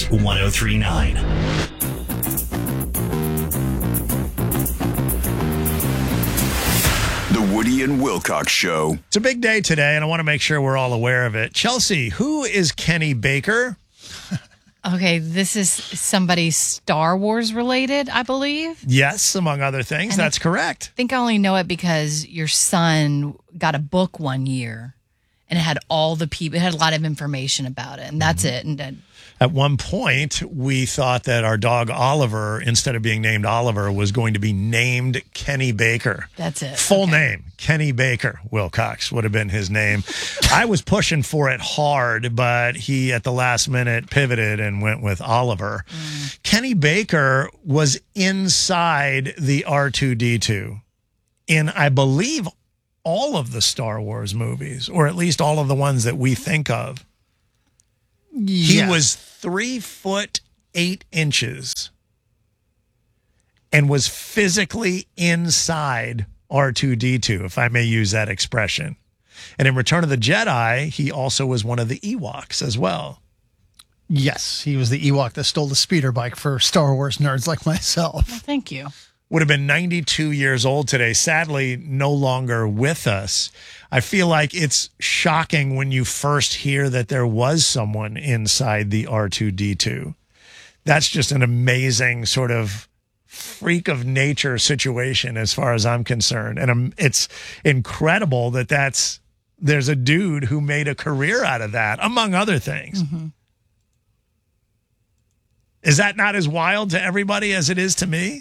X1039. The Woody and Wilcox Show. It's a big day today, and I want to make sure we're all aware of it. Chelsea, who is Kenny Baker? Okay, this is somebody Star Wars related, I believe. Yes, among other things. And That's correct. I think I only know it because your son got a book one year, and it had all the people. It had a lot of information about it, and that's it. And then, At one point, we thought that our dog Oliver, instead of being named Oliver, was going to be named Kenny Baker. that's it. Full name, Kenny Baker Wilcox would have been his name. I was pushing for it hard, but he at the last minute pivoted and went with Oliver. Kenny Baker was inside the R2-D2 in, I believe, all of the Star Wars movies, or at least all of the ones that we think of. He was 3'8" and was physically inside R2-D2, if I may use that expression. And in Return of the Jedi, he also was one of the Ewoks as well. Yes, he was the Ewok that stole the speeder bike for Star Wars nerds like myself. Well, thank you. Would have been 92 years old today, sadly no longer with us. I feel like it's shocking when you first hear that there was someone inside the R2-D2. That's just an amazing sort of freak of nature situation as far as I'm concerned. And it's incredible that there's a dude who made a career out of that, among other things. Mm-hmm. Is that not as wild to everybody as it is to me?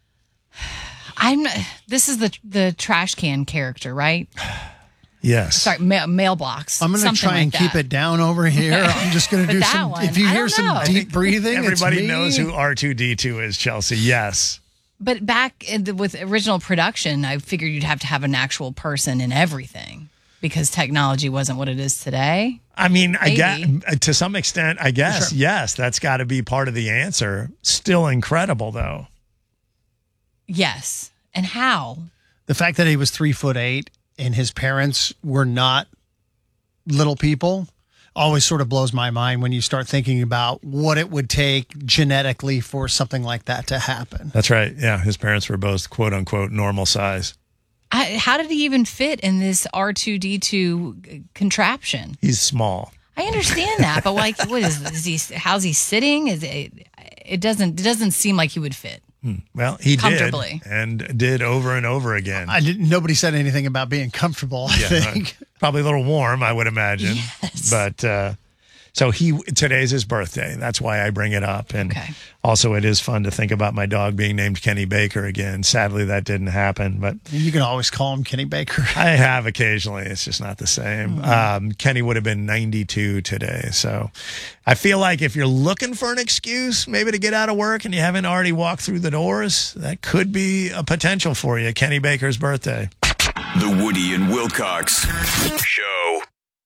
This is the trash can character, right? Yes. Sorry, mailbox. I'm going to try and keep it down over here. I'm just going to do That some. one, If you I hear don't some know. deep breathing, Everybody it's me. knows who R2-D2 is, Chelsea. Yes. But back with original production, I figured you'd have to have an actual person in everything because technology wasn't what it is today. I mean, I Maybe. get to some extent, I guess, Sure. yes, that's got to be part of the answer. Still incredible, though. Yes. And how? The fact that he was 3'8" and his parents were not little people always sort of blows my mind when you start thinking about what it would take genetically for something like that to happen. That's right. Yeah, his parents were both quote unquote normal size. How did he even fit in this R2-D2 contraption? He's small. I understand that, but like, what is this? How's he sitting? It doesn't seem like he would fit. Well, he did, Comfortably. and did over and over again. Nobody said anything about being comfortable, I think. Probably a little warm, I would imagine. Yes. But so today's his birthday. That's why I bring it up. And Okay. also, it is fun to think about my dog being named Kenny Baker again. Sadly, that didn't happen, but You can always call him Kenny Baker. I have occasionally. It's just not the same. Kenny would have been 92 today. So I feel like if you're looking for an excuse, maybe to get out of work and you haven't already walked through the doors, that could be a potential for you. Kenny Baker's birthday. The Woody and Wilcox Show.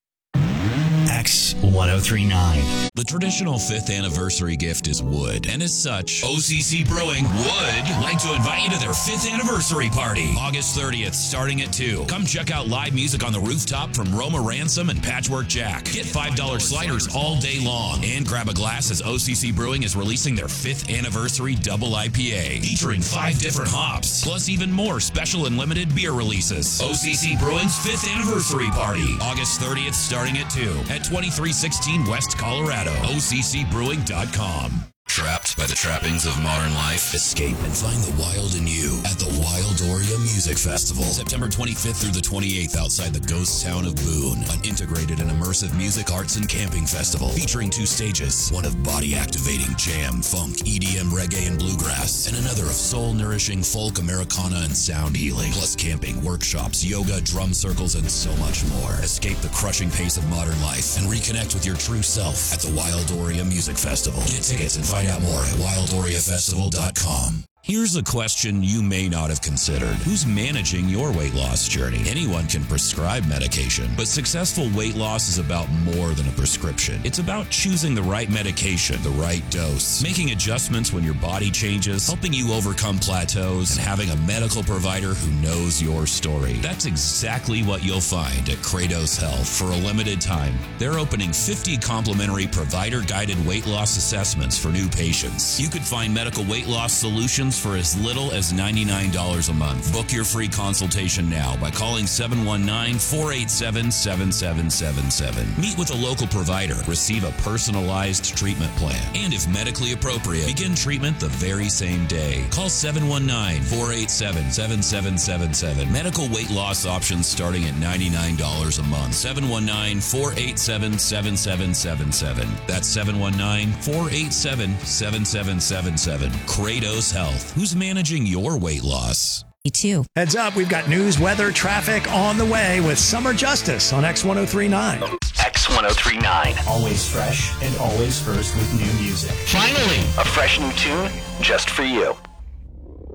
X1039. The traditional 5th anniversary gift is wood, and as such, OCC Brewing would like to invite you to their 5th anniversary party, August 30th, starting at 2. Come check out live music on the rooftop from Roma Ransom and Patchwork Jack. Get $5 sliders all day long, and grab a glass as OCC Brewing is releasing their 5th anniversary double IPA, featuring 5 different hops, plus even more special and limited beer releases. OCC Brewing's 5th anniversary party, August 30th, starting at 2, at 2316 West Colorado, OCCbrewing.com. Trapped by the trappings of modern life? Escape and find the wild in you at the Wildoria Music Festival. September 25th through the 28th outside the ghost town of Boone. An integrated and immersive music, arts, and camping festival featuring 2 stages. One of body-activating jam, funk, EDM, reggae, and bluegrass. And another of soul-nourishing folk, Americana, and sound healing. Plus camping, workshops, yoga, drum circles, and so much more. Escape the crushing pace of modern life and reconnect with your true self at the Wildoria Music Festival. Get tickets and find out more at wildoriafestival.com. Here's a question you may not have considered. Who's managing your weight loss journey? Anyone can prescribe medication, but successful weight loss is about more than a prescription. It's about choosing the right medication, the right dose, making adjustments when your body changes, helping you overcome plateaus, and having a medical provider who knows your story. That's exactly what you'll find at Kratos Health. For a limited time, they're opening 50 complimentary provider-guided weight loss assessments for new patients. You could find medical weight loss solutions for as little as $99 a month. Book your free consultation now by calling 719-487-7777. Meet with a local provider. Receive a personalized treatment plan. And if medically appropriate, begin treatment the very same day. Call 719-487-7777. Medical weight loss options starting at $99 a month. 719-487-7777. That's 719-487-7777. Kratos Health. Who's managing your weight loss? Heads up, we've got news, weather, traffic on the way with Summer Justice on X1039. X1039. Always fresh and always first with new music. Finally, a fresh new tune just for you.